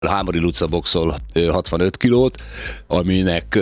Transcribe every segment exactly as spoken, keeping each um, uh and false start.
Hámori Luca boxol hatvanöt kilót, aminek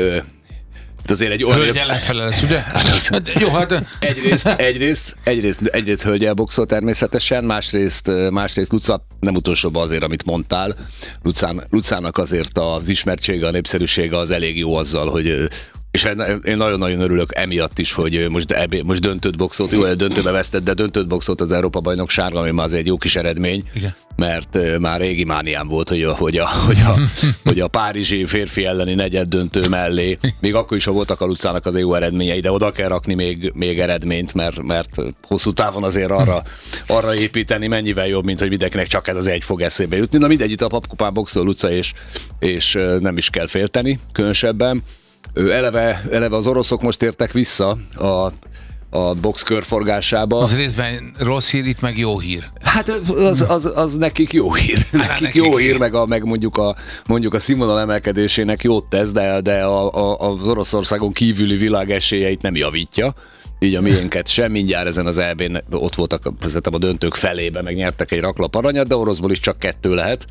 azért egy olyan... Hölgyel felelsz, ugye? Hát az, hát, jó, hát... Egyrészt, egyrészt, egyrészt, egyrészt hölgyel boxol természetesen, másrészt, másrészt Luca, nem utolsóban azért, amit mondtál, Lucán, Lucának azért az ismertsége, a népszerűsége az elég jó azzal, hogy és én nagyon-nagyon örülök emiatt is, hogy most, ebé, most döntőt boxolt, jó, döntőbe vesztett, de döntőt boxolt az Európa-bajnokságon, ami már azért egy jó kis eredmény, igen. Mert már régi mániám volt, hogy a, hogy, a, hogy, a, hogy a párizsi férfi elleni negyed döntő mellé, még akkor is, ha voltak a Lucának az jó eredményei, de oda kell rakni még, még eredményt, mert, mert hosszú távon azért arra, arra építeni mennyivel jobb, mint hogy mindenkinek csak ez az egy fog eszébe jutni. Na mindegy, itt a papkupán boxol Luca, és, és nem is kell félteni, különösebben. Ő eleve, eleve az oroszok most értek vissza a, a box körforgásába. Az részben rossz hír, itt meg jó hír. Hát az, az, az nekik jó hír. Nekik, nekik jó hír, meg, a, meg mondjuk, a, mondjuk a színvonal emelkedésének jót tesz, de, de a, a, az Oroszországon kívüli világ esélyeit nem javítja. Így a miénket sem, mindjárt ezen az é bén ott voltak a döntők felébe, meg nyertek egy raklap aranyat, de oroszból is csak kettő lehet.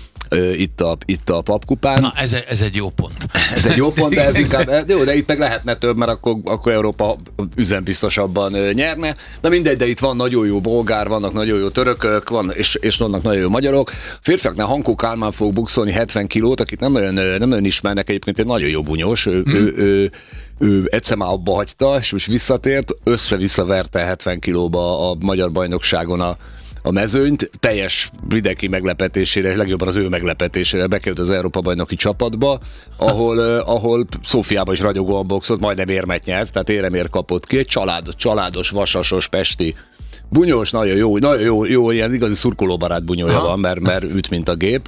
Itt a, itt a papkupán. Na, ez, ez egy jó pont. Ez egy jó pont, de ez inkább, jó, de itt meg lehetne több, mert akkor, akkor Európa üzembiztosabban nyerne. De mindegy, de itt van nagyon jó bolgár, vannak nagyon jó törökök, van, és, és vannak nagyon jó magyarok. Férfiaknál Hankó Kálmán fog bukszolni hetven kilót, akit nem nagyon, nem nagyon ismernek, egyébként egy nagyon jó bunyós. Ő, hmm. ő, ő, ő egyszer már abba hagyta, és most visszatért, össze-vissza verte hetven kilóba a magyar bajnokságon a a mezőnyt, teljes mindenki meglepetésére, legjobban az ő meglepetésére bekerült az Európa-bajnoki csapatba, ahol, uh, ahol Szófiában is ragyogóan boxolt, majdnem érmet nyert, tehát éremér kapott ki, egy család, családos, vasasos, pesti bunyós, nagyon jó, nagyon jó, jó ilyen igazi szurkolóbarát bunyója van, mert, mert üt, mint a gép,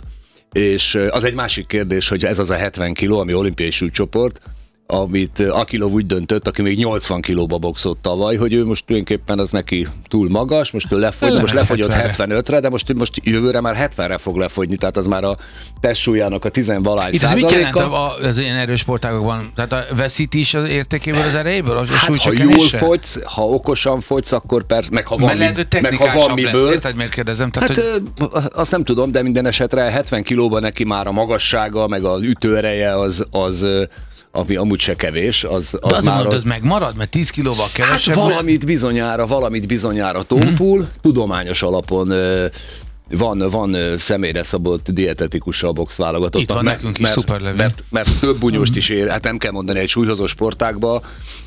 és az egy másik kérdés, hogy ez az a hetven kiló, ami olimpiai súlycsoport, amit Akilov úgy döntött, aki még nyolcvan kilóba boxolt tavaly, hogy ő most tulajdonképpen az neki túl magas, most ő lefogy, most lefogyott hetvenötre, de most, most jövőre már hetvenre fog lefogyni, tehát az már a testsúlyának a tizenvalány százaléka. Itt ez mit jelent az ilyen erős sportágokban? Tehát a veszítés az értékéből, az erejéből? A hát ha jól fogysz, ha okosan fogysz, akkor persze, meg ha van, lehet, mi, meg ha van miből. Lesz, érted, miért kérdezem? Tehát, hát hogy... azt nem tudom, de minden esetre hetven kilóban neki már a magassága, meg az ütőereje az, az ami amúgy se kevés, az, az de az már... Mondod, az megmarad, mert tíz kilóval kevesebb? Hát valamit bizonyára, valamit bizonyára tompul, hmm. tudományos alapon van, van személyre szabott dietetikussal box válogatottak. Itt van mert, nekünk mert, is, szuper Levi. Mert, mert több bunyóst is ér, hát nem kell mondani, egy súlyhozó sportágban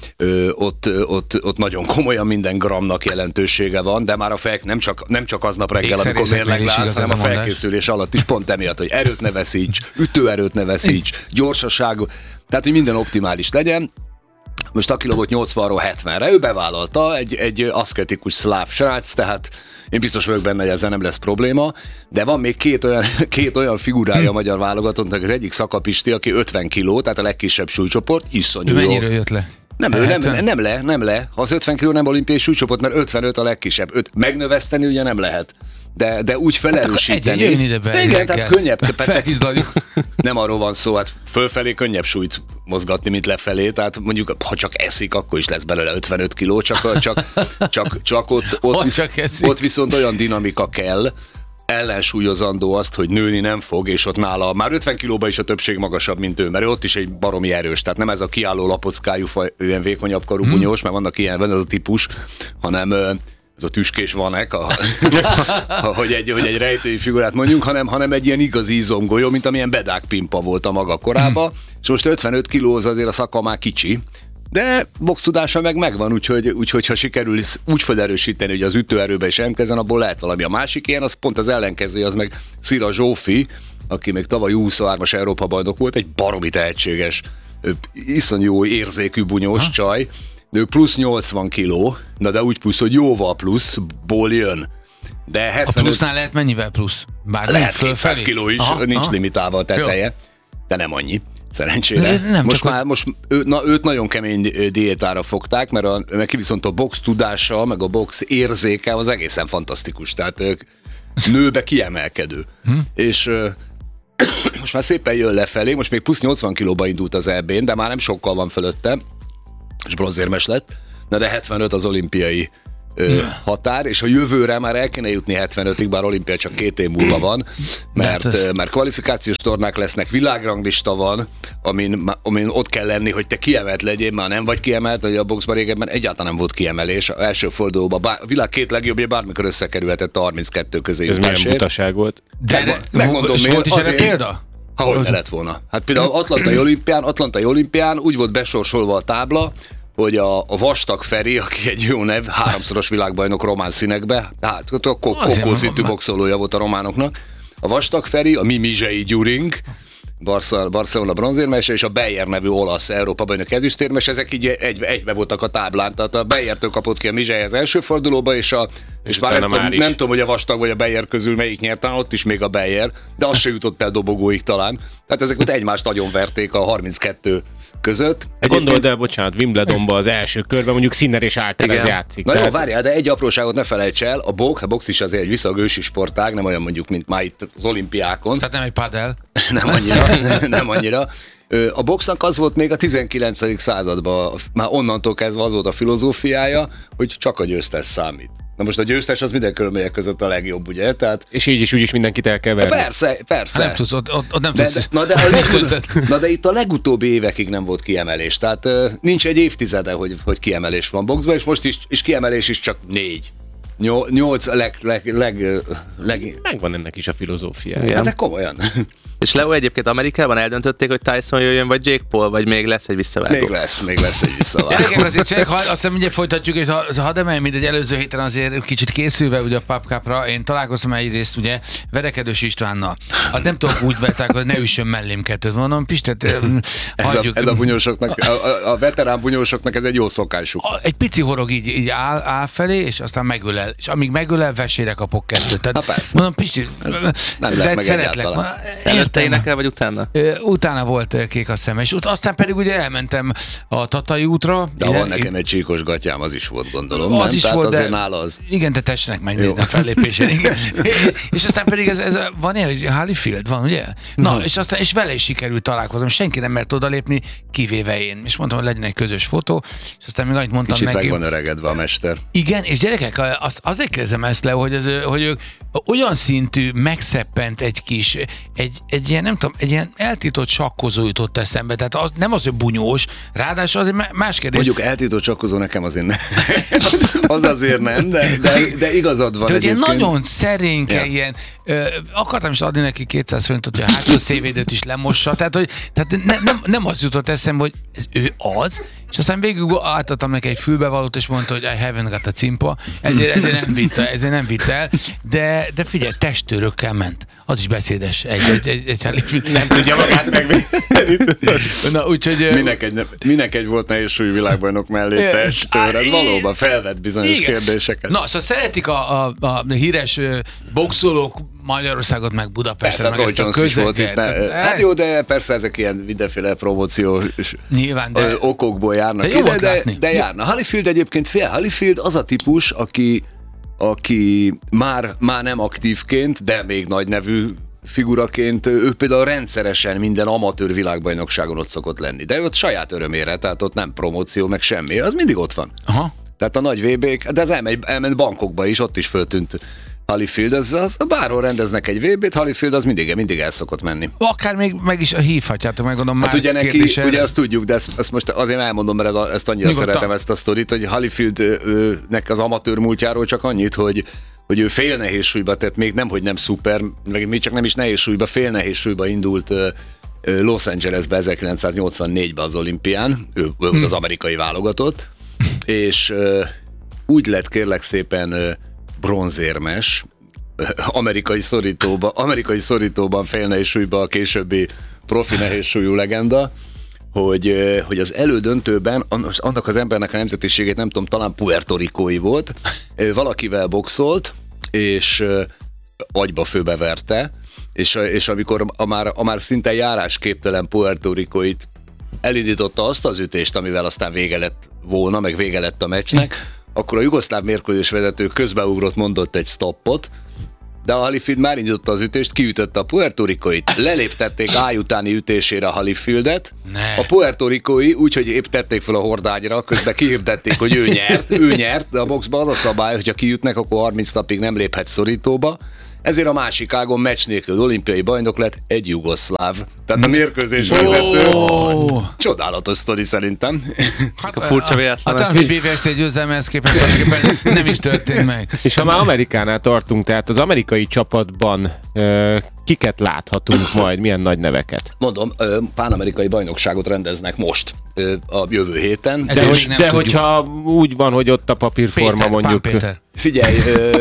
ö, ott, ott, ott nagyon komolyan minden gramnak jelentősége van, de már a fel, nem, csak, nem csak aznap reggel, amikor mérleg látsz, hanem a felkészülés alatt is pont emiatt, hogy erőt ne veszíts, ütőerőt ne veszíts, gyorsaság, tehát hogy minden optimális legyen. Most Akilov volt nyolcvanról hetvenre, ő bevállalta, egy, egy aszketikus szláv srác, tehát én biztos vagyok benne, hogy ezzel nem lesz probléma, de van még két olyan, két olyan figurája hm. a magyar válogatottnak, az egyik Szakapisti, aki ötven kiló, tehát a legkisebb súlycsoport, iszonyú jó. Mennyire jött le? Nem, ő nem, nem le, nem le. Az ötven kiló nem olimpiai súlycsoport, mert ötvenöt a legkisebb. Öt, megnöveszteni ugye nem lehet. De, de úgy felerősíteni. Hát ide be, igen, tehát könnyebb. Nem arról van szó, hát fölfelé könnyebb súlyt mozgatni, mint lefelé. Tehát mondjuk, ha csak eszik, akkor is lesz belőle ötvenöt kiló, csak, csak, csak, csak, ott, ott, visz, ott viszont olyan dinamika kell, ellensúlyozandó azt, hogy nőni nem fog, és ott nála már ötven kilóban is a többség magasabb, mint ő, mert ő ott is egy baromi erős, tehát nem ez a kiálló lapockájú, ilyen vékonyabb karú hmm. bunyós, mert vannak ilyen, van ez a típus, hanem ez a tüskés vanek, a, hogy, egy, hogy egy rejtői figurát mondjunk, hanem, hanem egy ilyen igazi izomgolyó, mint amilyen Bedák Pimpa volt a maga korában, hmm. és most ötvenöt kiló az azért a szaka már kicsi, de box tudása meg megvan, úgyhogy, úgyhogy ha sikerül úgy felerősíteni, hogy az ütőerőbe is jelentkezzen, abból lehet valami. A másik ilyen, az pont az ellenkező, az meg Szira Zsófi, aki még tavaly huszonhármas Európa-bajnok volt, egy baromi tehetséges, iszonyú jó érzékű bunyós ha? csaj, ő plusz nyolcvan kiló, na de úgy plusz, hogy jóval pluszból jön. De hetvenöt... A plusznál lehet mennyivel plusz? Bár lehet kétszáz kiló is, aha, nincs aha. limitálva a teteje, jó. De nem annyi. Szerencsére. Nem, most már, most ő, na, őt nagyon kemény diétára fogták, mert a, neki viszont a box tudása, meg a box érzéke az egészen fantasztikus. Tehát ők nőbe kiemelkedő. Hm? És most már szépen jön lefelé, most még plusz nyolcvan kilóba indult az é bén, de már nem sokkal van fölötte, és bronzérmes lett, na de hetvenöt az olimpiai ö, határ, és a jövőre már el kéne jutni hetvenötig, bár olimpia csak két év múlva van, mert, mert kvalifikációs tornák lesznek, világranglista van, amin, amin ott kell lenni, hogy te kiemelt legyél, már nem vagy kiemelt, hogy a boxban régebben egyáltalán nem volt kiemelés. A első fordulóban bár, a világ két legjobbja bármikor összekerülhetett a harminckettő közé. Ez milyen butaság volt. De Meg, megmondom, volt is erre példa? Ahogy ne lett volna. Hát például Atlantai olimpián, Atlantai olimpián úgy volt besorsolva a tábla, hogy a, a Vastag Feri, aki egy jó nev, háromszoros világbajnok román színekbe, hát a kokószintű boxolója volt a románoknak. A Vastag Feri, a Mimizsei Gyuring, Barca, Barcelona bronzérmese, és a Beyer nevű olasz Európa-bajnok ezüstérmes, ezek így egy, egybe voltak a táblán, tehát a Beyertől kapott ki a Mizsei az első fordulóba, és, a, és, és már nem, tudom, nem tudom, hogy a Vastag vagy a Beyer közül melyik nyert, talán ott is még a Beyer, de az se jutott el dobogóig talán. Tehát ezek ott egymást nagyon verték a harminckettő között. Egy Gondold el, bocsánat, Wimbledonban az első körben mondjuk Sinner és Alcaraz játszik. Na tehát... jó, várjál, de egy apróságot ne felejts el, a box, a box is azért egy viszonylag ősi sportág, nem olyan mondjuk, mint már itt az olimpiákon. Tehát nem egy padel. nem annyira, nem annyira. A boxnak az volt még a tizenkilencedik században, már onnantól kezdve az volt a filozófiája, hogy csak a győztes számít. Na most a győztes az minden körülmények között a legjobb, ugye? Tehát... És így is úgyis mindenkit el kell verni. Persze, persze. Nem tudsz, ott, ott nem de, tudsz. De, na, de a legutóbb, na de itt a legutóbbi évekig nem volt kiemelés, tehát uh, nincs egy évtizede, hogy, hogy kiemelés van boxban, és most is és kiemelés is csak négy. Nyolc leg, leg, leg, leg... Megvan ennek is a filozófiája. De komolyan. És Leo, egyébként Amerikában eldöntötték, hogy Tyson jöjjön, vagy Jake Paul, vagy még lesz egy visszavágó? Még lesz, még lesz egy visszavágó. Gyerekek, azért csak, ha, aztán mindjárt folytatjuk, és ha, ha de emelj, mindegy, előző héten azért kicsit készülve ugye a PubCupra, én találkoztam egyrészt ugye Verekedős Istvánnal. Hát nem tudok úgy vetták, hogy ne üssön mellém kettőt. Mondom, Pistet, hagyjuk. Ez a, ez a bunyósoknak, a, a, a veterán bunyósoknak ez egy jó szokásuk. A, egy pici horog így, így áll, áll felé, és aztán megölel. És amíg megölel, vesére kapok kettőt. Tehát, ha persze. Mondom, Pisti, nem lehet meg szeretlek. Előtte énekel, vagy utána? Utána volt kék a szeme, és ut- aztán pedig ugye elmentem a Tatai útra. De van nekem egy csíkos gatyám, az is volt, gondolom, az nem? Is Tehát volt, azért de... nála az. Igen, te tessenek megnézni a fellépésen. Igen. És aztán pedig ez, ez van ilyen, hogy Holyfield van, ugye? Na, uh-huh. és aztán és vele is sikerült találkozom, senki nem mert odalépni, kivéve én. És mondtam, hogy legyen egy közös fotó, és aztán még annyit mondtam Kicsit neki. Kicsit meg van öregedve a mester. Igen, és gyerekek, azt, azért kérdezem ezt le, hogy, az, hogy ők olyan szintű megszeppent egy kis, egy, egy ilyen, nem tudom, egy ilyen eltiltott sakkozó jutott eszembe, tehát az, nem az, hogy bunyós, ráadásul azért más kérdés. Mondjuk eltiltott sakkozó nekem azért nem. Az azért nem, de, de, de igazad van. De egyébként. nagyon szerénke, ja. ilyen, ö, akartam is adni neki kétszáz forintot, hogy a hátsó szévédőt is lemossa, tehát, hogy, tehát ne, nem, nem az jutott eszembe, hogy ez ő az, és aztán végül átadtam neki egy fülbevalót, és mondta, hogy I haven't got a cimpa, ezért, ezért nem vitte, ezért nem vitte el, de, de figyelj, testőrökkel ment. Az is beszédes. Egy, egy, egy, egy, egy, nem tudja magát megvédeni. Na, úgyhogy... Minek egy, minek egy volt nehéz súly világbajnok mellé testőr, ez valóban felvett bizonyos igen. kérdéseket. Na, szóval szeretik a, a, a híres boxolók Magyarországot, meg Budapestet, persze, meg ezt a közeket. Volt itt, ne, hát jó, de persze ezek ilyen mindenféle promóciós nyilván, de, okokból járnak de ide, de, de járna. Holyfield egyébként fél. Holyfield az a típus, aki, aki már, már nem aktívként, de még nagy nevű figuraként, ő például rendszeresen minden amatőr világbajnokságon ott szokott lenni. De ott saját örömére, tehát ott nem promóció, meg semmi, az mindig ott van. Aha. Tehát a nagy vé bék, de az elmegy, elment bankokba is, ott is föltűnt Holyfield, az, az bárhol rendeznek egy vé bét, Holyfield az mindig, mindig el szokott menni. Akár még meg is hívhatjátok, meg gondolom hát már ugye neki, ugye azt tudjuk, de ezt, ezt most azért elmondom, mert ez a, ezt annyira nyugodtan szeretem ezt a sztorit, hogy Holyfieldnek az amatőr múltjáról csak annyit, hogy hogy ő fél nehéz súlyba, tehát még nem, hogy nem szuper, meg még csak nem is nehéz súlyba, fél nehéz súlyba indult Los Angelesbe ezerkilencszáznyolcvannégyben az olimpián, ő volt hmm. az amerikai válogatott, és úgy lett kérlek szépen bronzérmes, amerikai szorítóban, amerikai szorítóban fél nehéz súlyban a későbbi profi nehéz súlyú legenda, hogy, hogy az elődöntőben annak az embernek a nemzetiségét nem tudom, talán puertorikói volt, valakivel boxolt, és agyba főbeverte, és, és amikor a már, a már szinte járásképtelen puertorikóit elindította azt az ütést, amivel aztán vége lett volna, meg vége lett a meccsnek, akkor a jugoszláv mérkőzés vezető közbeugrott, mondott egy stoppot, de a Holyfield már indította az ütést, kiütötte a Puerto Ricóit, leléptették A utáni ütésére a Holyfieldet, Ne. a Puerto Ricói úgyhogy épp tették fel a hordágyra, közben kihirdették, hogy ő nyert, ő nyert, de a boxban az a szabály, hogyha kijutnak, akkor harminc napig nem léphet szorítóba, ezért a másik ágon meccs nélkül olimpiai bajnok lett egy jugoszláv. Tehát a mérkőzés vezető. Ó. Csodálatos sztori szerintem. Hát, A furcsa véletlenek. A Tampa bé ef cé győzelmehez képest tulajdonképpen nem is történt meg. És ha már Amerikánál tartunk, tehát az amerikai csapatban ö, kiket láthatunk majd, milyen nagy neveket? Mondom, ö, pánamerikai bajnokságot rendeznek most, ö, a jövő héten. Ez De, még hogy, nem de tudjuk. hogyha úgy van, hogy ott a papírforma Péter, mondjuk... Pán Péter. Figyelj, ö,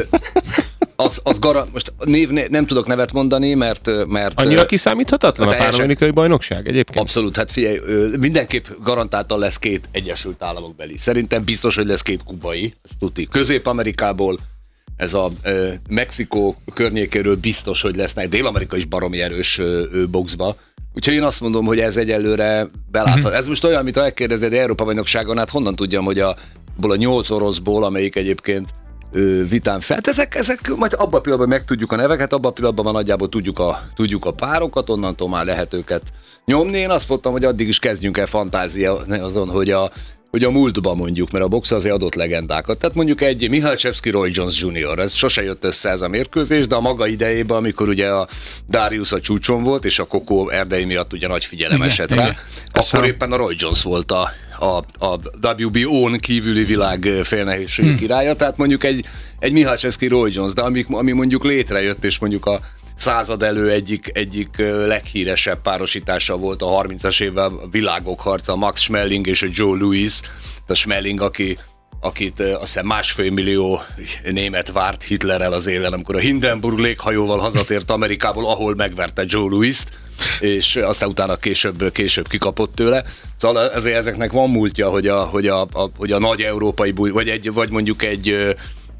az, az gara, most név, né, nem tudok nevet mondani, mert... mert Annyira kiszámíthatatlan a teljesen- pánamerikai bajnokság egyébként? Abszolút, hát figyelj, ö, mindenképp garantáltan lesz két Egyesült Államok beli. Szerintem biztos, hogy lesz két kubai, ez tuti. Közép-Amerikából, ez a ö, Mexikó környékéről biztos, hogy lesznek. Dél-Amerika is baromi erős ö, ö, boxba. Úgyhogy én azt mondom, hogy ez egyelőre belátható. Ez most olyan, mint ha megkérdezed Európa bajnokságon, hát honnan tudjam, hogy a, abból a nyolc oroszból, amelyik egyébként ö, vitán fel. Ezek, ezek majd abban a pillanatban megtudjuk a neveket, abban a pillanatban már nagyjából tudjuk a, tudjuk a párokat, onnantól már lehet őket nyomni. Én azt mondtam, hogy addig is kezdjünk el fantázia azon, hogy a, hogy a múltban mondjuk, mert a box azért adott legendákat. Tehát mondjuk egy Michalczewski Roy Jones junior, ez sose jött össze ez a mérkőzés, de a maga idejében, amikor ugye a Darius a csúcson volt, és a Kokó erdei miatt ugye nagy figyelem Igen, esett rá, igen. akkor éppen a Roy Jones volt a, a, a dupla bé ó-n kívüli világ félnehézségű hmm. királya, tehát mondjuk egy, egy Michalczewski Roy Jones, de ami, ami mondjuk létrejött, és mondjuk a század elő egyik, egyik leghíresebb párosítása volt a harmincas évvel a világok harca, a Max Schmeling és a Joe Louis. A Schmeling, aki, akit azt hiszem másfél millió német várt Hitlerrel az élen, amikor a Hindenburg léghajóval hazatért Amerikából, ahol megverte Joe Louis-t, és aztán utána később, később kikapott tőle. Szóval ezért ezeknek van múltja, hogy a, hogy a, a, hogy a nagy európai búj, vagy, egy, vagy mondjuk egy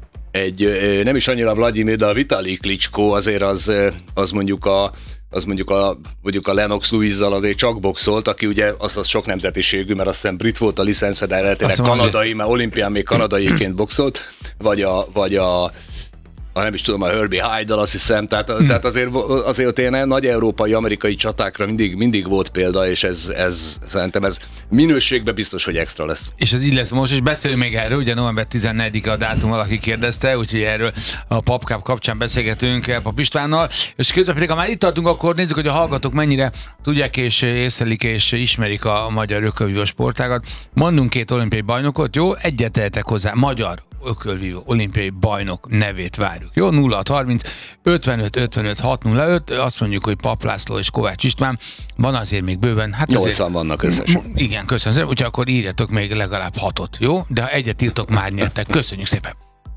egy, nem is annyira Vladimir, de a Vitali Klitschko azért az, az mondjuk a az mondjuk a, mondjuk a Lennox Lewis-zal azért csak boxolt, aki ugye az, az sok nemzetiségű, mert azt hiszem brit volt a licensze, de eredetileg kanadai, mert olimpián még kanadaiként boxolt, vagy a, vagy a ha nem is tudom, a Herbie Hyde-dal azt hiszem, tehát, hmm. tehát azért, azért ilyen nagy európai, amerikai csatákra mindig, mindig volt példa, és ez, ez szerintem ez minőségben biztos, hogy extra lesz. És ez így lesz most, és beszélünk még erről, ugye november tizennegyedike a dátum, valaki kérdezte, úgyhogy erről a PapCup kapcsán beszélgetünk Pap Istvánnal, és közben pedig, ha már itt tartunk, akkor nézzük, hogy a hallgatók mennyire tudják és észlelik és ismerik a magyar ökölvívó sportágat. Mondunk két olimpiai bajnokot, jó? Egyet tehetek hozzá, magyar ökölvívó olimpiai bajnok nevét várjuk. Jó, nulla hat harminc ötvenöt ötvenöt hat nulla öt, azt mondjuk, hogy Pap László és Kovács István, van azért még bőven. Hát nyolcan vannak összesen. Igen, köszönöm, úgyhogy akkor írjatok még legalább hatot, jó? De ha egyet írtok, már nyertek. Köszönjük szépen!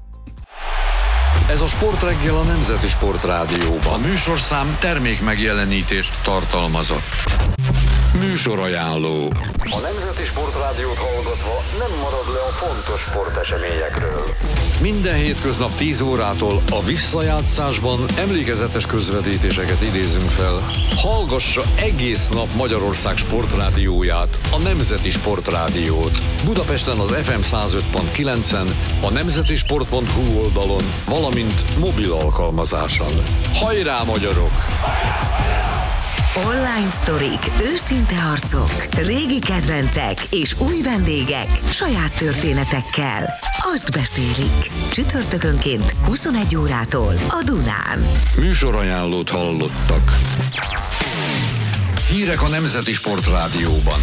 Ez a Sportreggel a Nemzeti Sportrádióban. A műsorszám termék megjelenítést tartalmazott. Műsorajánló. A Nemzeti Sportrádiót hallgatva nem marad le a fontos sporteseményekről. Minden hétköznap tíz órától a visszajátszásban emlékezetes közvetítéseket idézünk fel. Hallgassa egész nap Magyarország sportrádióját, a Nemzeti Sportrádiót. Budapesten az ef em száz öt pont kilencen, a nemzetisport pont hu oldalon, valamint mobil alkalmazáson. Hajrá, magyarok! Online sztorik, őszinte arcok, régi kedvencek és új vendégek saját történetekkel. Azt beszélik. Csütörtökönként huszonegy órától a Dunán. Műsorajánlót hallottak. Hírek a Nemzeti Sportrádióban.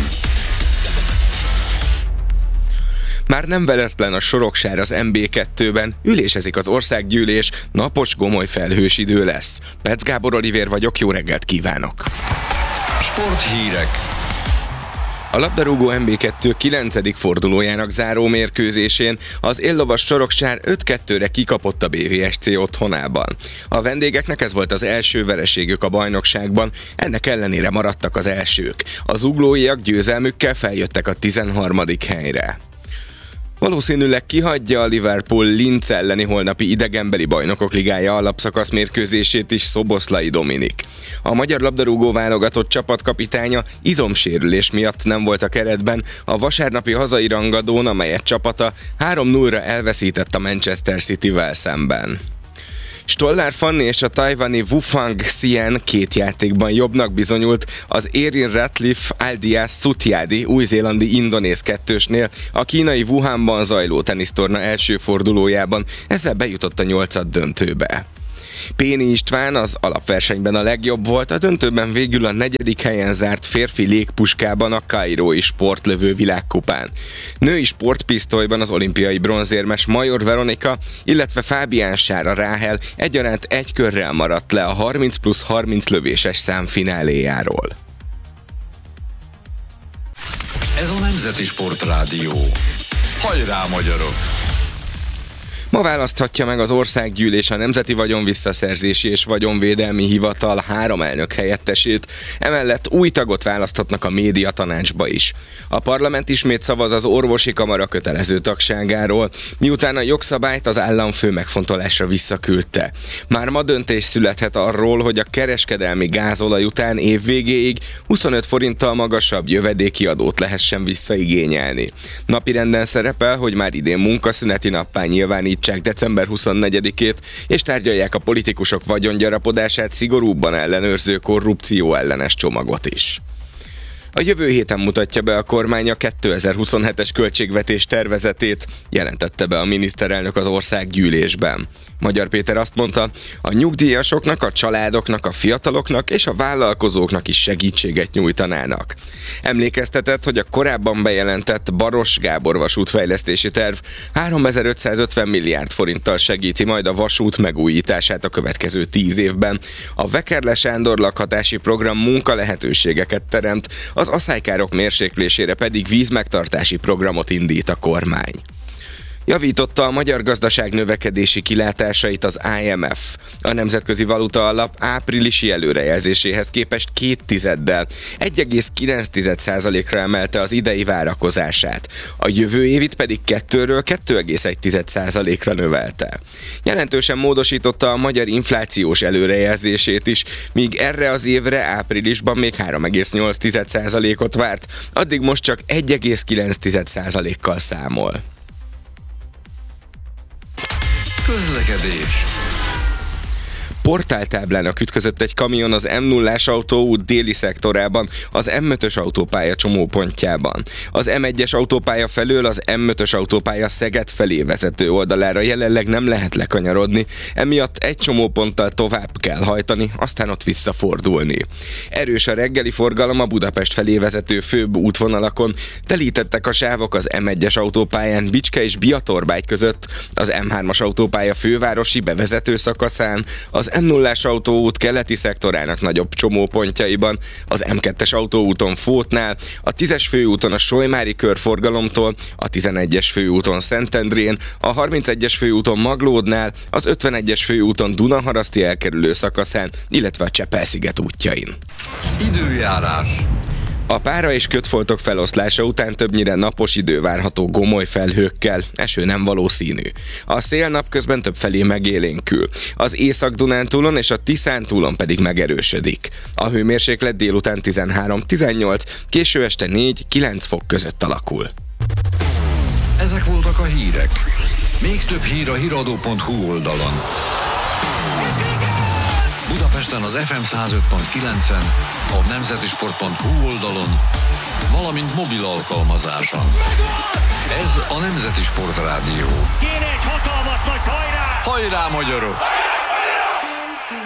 Már nem veletlen a Soroksár az em bé kettőben, ülésezik az országgyűlés, napos, gomoly felhős idő lesz. Pec Gábor Olivér vagyok, jó reggelt kívánok! Sporthírek. A labdarúgó em bé kettő kilencedik fordulójának záró mérkőzésén az éllovas Soroksár öt kettőre kikapott a bé vé es cé otthonában. A vendégeknek ez volt az első vereségük a bajnokságban, ennek ellenére maradtak az elsők. Az zuglóiak győzelmükkel feljöttek a tizenharmadik helyre. Valószínűleg kihagyja a Liverpool Linz elleni holnapi idegenbeli bajnokok ligája alapszakasz mérkőzését is Szoboszlai Dominik. A magyar labdarúgó válogatott csapatkapitánya izomsérülés miatt nem volt a keretben a vasárnapi hazai rangadón, amelyet csapata három nullra elveszített a Manchester Cityvel szemben. Stollár Fanni és a tajvani Wufang Xian két játékban jobbnak bizonyult az Erin Ratcliffe Aldias Sutiadi új-zélandi indonéz kettősnél a kínai Wuhanban zajló tenisztorna első fordulójában, ezzel bejutott a nyolcad döntőbe. Péni István az alapversenyben a legjobb volt, a döntőben végül a negyedik helyen zárt férfi légpuskában a kairói sportlövő világkupán. Női sportpisztolyban az olimpiai bronzérmes Major Veronika, illetve Fábián Sára Ráhel egyaránt egy körrel maradt le a harminc plusz harminc lövéses szám fináléjáról. Ez a Nemzeti Sportrádió. Hajrá, magyarok! Ma választhatja meg az Országgyűlés a Nemzeti Vagyonvisszaszerzési és Vagyonvédelmi Hivatal három elnök helyettesét, emellett új tagot választhatnak a médiatanácsba is. A parlament ismét szavaz az orvosi kamara kötelező tagságáról, miután a jogszabályt az államfő megfontolásra visszaküldte. Már ma döntés születhet arról, hogy a kereskedelmi gázolaj után évvégéig huszonöt forinttal magasabb jövedéki adót lehessen visszaigényelni. Napirenden szerepel, hogy már idén munkaszüneti nappá nyilvánít december huszonnegyedikét, és tárgyalják a politikusok vagyongyarapodását szigorúbban ellenőrző korrupció ellenes csomagot is. A jövő héten mutatja be a kormány a kétezer-huszonhetes költségvetés tervezetét, jelentette be a miniszterelnök az Országgyűlésben. Magyar Péter azt mondta, a nyugdíjasoknak, a családoknak, a fiataloknak és a vállalkozóknak is segítséget nyújtanának. Emlékeztetett, hogy a korábban bejelentett Baross Gábor vasútfejlesztési terv háromezer-ötszázötven milliárd forinttal segíti majd a vasút megújítását a következő tíz évben. A Vekerle Sándor lakhatási program munkalehetőségeket teremt, az aszálykárok mérséklésére pedig vízmegtartási programot indít a kormány. Javította a magyar gazdaság növekedési kilátásait az I M F. A Nemzetközi Valuta Alap áprilisi előrejelzéséhez képest két tizeddel, egy egész kilenc százalékra emelte az idei várakozását. A jövő évit pedig kettőről két egész egy százalékra növelte. Jelentősen módosította a magyar inflációs előrejelzését is, míg erre az évre áprilisban még három egész nyolc százalékot várt, addig most csak egy egész kilenc százalékkal számol. Közlekedés. Portáltáblának ütközött egy kamion az M nullás autóút déli szektorában, az M ötös autópálya csomópontjában. Az M egyes autópálya felől az M ötös autópálya Szeged felé vezető oldalára jelenleg nem lehet lekanyarodni, emiatt egy csomóponttal tovább kell hajtani, aztán ott visszafordulni. Erős a reggeli forgalom a Budapest felé vezető főbb útvonalakon, telítettek a sávok az M egyes autópályán Bicske és Biatorbágy között, az M hármas autópálya fővárosi bevezető szakaszán, az M nullás autóút keleti szektorának nagyobb csomópontjaiban, az M kettes autóúton Fótnál, a tízes főúton a Solymári körforgalomtól, a tizenegyes főúton Szentendrén, a harmincegyes főúton Maglódnál, az ötvenegyes főúton Dunaharaszti elkerülő szakaszán, illetve a Csepel-sziget útjain. Időjárás. A pára és kötfoltok feloszlása után többnyire napos idő várható gomoly felhőkkel, eső nem valószínű. A szél napközben többfelé megélénkül. Az Észak-Dunántúlon és a Tiszántúlon pedig megerősödik. A hőmérséklet délután tizenhárom-tizennyolc, késő este négy-kilenc fok között alakul. Ezek voltak a hírek. Még több hír a híradó pont hu oldalon. Budapesten az ef em száz öt pont kilencen, a nemzetisport pont hu oldalon, valamint mobil alkalmazáson. Ez a Nemzeti Sportrádió. Kéne egy hatalmas nagy hajrá! Hajrá, magyarok!